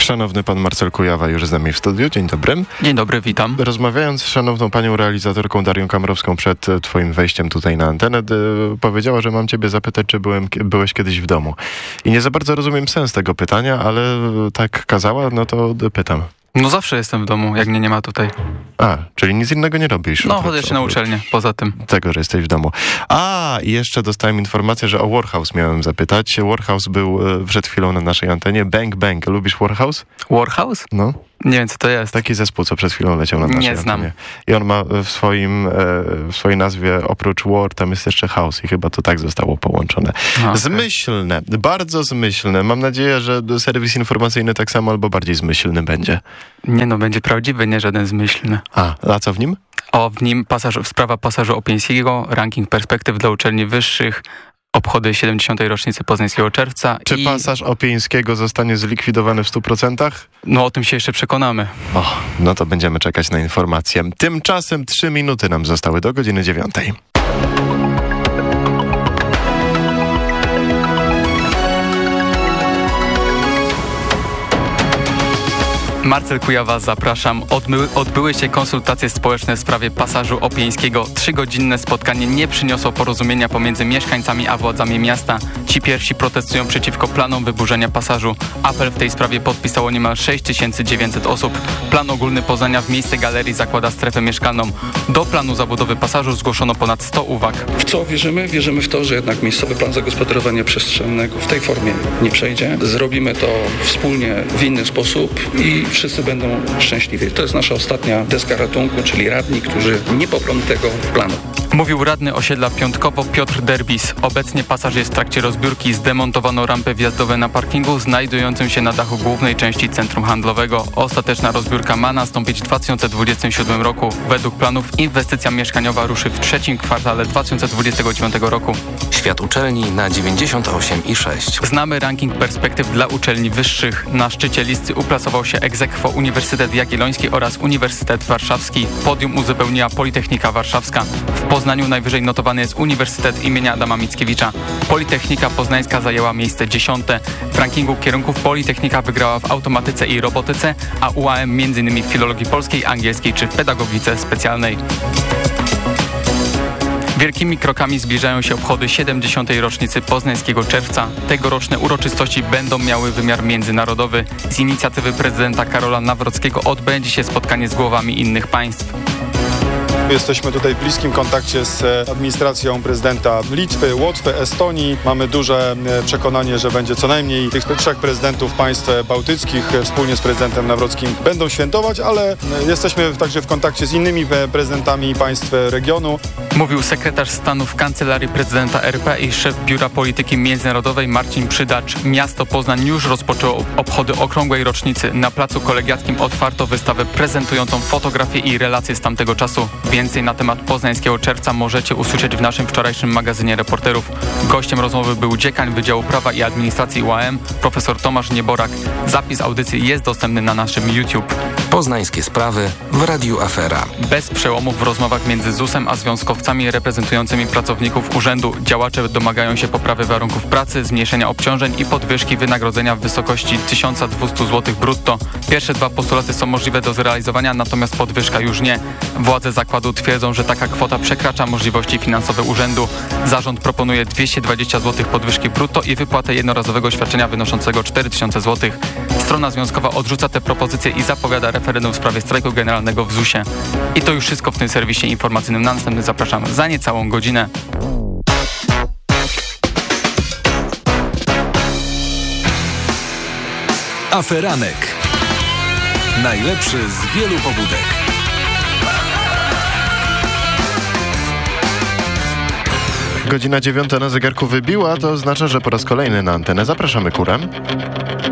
Szanowny pan Marcel Kujawa już z nami w studiu. Dzień dobry. Dzień dobry, witam. Rozmawiając z szanowną panią realizatorką Darią Kamrowską przed twoim wejściem tutaj na antenę, powiedziała, że mam ciebie zapytać, czy byłeś kiedyś w domu. I nie za bardzo rozumiem sens tego pytania, ale tak kazała, no to pytam. No zawsze jestem w domu, jak mnie nie ma tutaj. Czyli nic innego nie robisz. No, chodzę się na uczelnię, poza tym. Tego, że jesteś w domu. I jeszcze dostałem informację, że o Warhouse miałem zapytać. Warhouse był przed chwilą na naszej antenie. Bang Bang. Lubisz Warhouse? Warhouse? No. Nie wiem, co to jest. Taki zespół, co przed chwilą leciał na naszej antenie. Nie znam. I on ma w swojej nazwie oprócz War, tam jest jeszcze House i chyba to tak zostało połączone. Okay. Zmyślne, bardzo zmyślne. Mam nadzieję, że serwis informacyjny tak samo albo bardziej zmyślny będzie. Nie no, będzie prawdziwy, nie żaden zmyślny. A co w nim? W nim sprawa pasażu Opieńskiego, ranking perspektyw dla uczelni wyższych, obchody 70. rocznicy Poznańskiego Czerwca. Czy pasaż Opieńskiego zostanie zlikwidowany w 100%? No o tym się jeszcze przekonamy. No to będziemy czekać na informację. Tymczasem 3 minuty nam zostały do godziny 9. Marcel Kujawa, zapraszam. Odbyły się konsultacje społeczne w sprawie pasażu Opieńskiego. 3-godzinne spotkanie nie przyniosło porozumienia pomiędzy mieszkańcami a władzami miasta. Ci pierwsi protestują przeciwko planom wyburzenia pasażu. Apel w tej sprawie podpisało niemal 6900 osób. Plan ogólny Poznania w miejsce galerii zakłada strefę mieszkalną. Do planu zabudowy pasażu zgłoszono ponad 100 uwag. W co wierzymy? Wierzymy w to, że jednak miejscowy plan zagospodarowania przestrzennego w tej formie nie przejdzie. Zrobimy to wspólnie w inny sposób i wszyscy będą szczęśliwi. To jest nasza ostatnia deska ratunku, czyli radni, którzy nie poprą tego planu. Mówił radny osiedla Piątkowo Piotr Derbis. Obecnie pasaż jest w trakcie rozbiórki. Zdemontowano rampy wjazdowe na parkingu znajdującym się na dachu głównej części centrum handlowego. Ostateczna rozbiórka ma nastąpić w 2027 roku. Według planów inwestycja mieszkaniowa ruszy w trzecim kwartale 2029 roku. Świat uczelni na 98,6. Znamy ranking perspektyw dla uczelni wyższych. Na szczycie listy uplasował się ex aequo Uniwersytet Jagielloński oraz Uniwersytet Warszawski. Podium uzupełniła Politechnika Warszawska. W Poznaniu najwyżej notowany jest Uniwersytet imienia Adama Mickiewicza. Politechnika Poznańska zajęła miejsce 10. W rankingu kierunków Politechnika wygrała w automatyce i robotyce, a UAM m.in. w filologii polskiej, angielskiej czy w pedagogice specjalnej. Wielkimi krokami zbliżają się obchody 70. rocznicy Poznańskiego Czerwca. Tegoroczne uroczystości będą miały wymiar międzynarodowy. Z inicjatywy prezydenta Karola Nawrockiego odbędzie się spotkanie z głowami innych państw. Jesteśmy tutaj w bliskim kontakcie z administracją prezydenta Litwy, Łotwy, Estonii. Mamy duże przekonanie, że będzie co najmniej tych 3 prezydentów państw bałtyckich wspólnie z prezydentem Nawrockim będą świętować, ale jesteśmy także w kontakcie z innymi prezydentami państw regionu. Mówił sekretarz stanu w Kancelarii Prezydenta RP i szef Biura Polityki Międzynarodowej Marcin Przydacz. Miasto Poznań już rozpoczęło obchody okrągłej rocznicy. Na Placu Kolegiackim otwarto wystawę prezentującą fotografie i relacje z tamtego czasu. Więcej na temat Poznańskiego Czerwca możecie usłyszeć w naszym wczorajszym magazynie reporterów. Gościem rozmowy był dziekan Wydziału Prawa i Administracji UAM, profesor Tomasz Nieborak. Zapis audycji jest dostępny na naszym YouTube. Poznańskie sprawy w Radiu Afera. Bez przełomów w rozmowach między ZUS-em a związkowcami reprezentującymi pracowników urzędu działacze domagają się poprawy warunków pracy, zmniejszenia obciążeń i podwyżki wynagrodzenia w wysokości 1200 zł brutto. Pierwsze 2 postulaty są możliwe do zrealizowania, natomiast podwyżka już nie. Władze zakładu twierdzą, że taka kwota przekracza możliwości finansowe urzędu. Zarząd proponuje 220 zł podwyżki brutto i wypłatę jednorazowego świadczenia wynoszącego 4000 zł. Strona związkowa odrzuca te propozycje i zapowiada referendum w sprawie strajku generalnego w ZUS-ie. I to już wszystko w tym serwisie informacyjnym. Na następny zapraszam za niecałą godzinę. Aferanek. Najlepszy z wielu pobudek. Godzina 9 na zegarku wybiła, to oznacza, że po raz kolejny na antenę zapraszamy Kurę.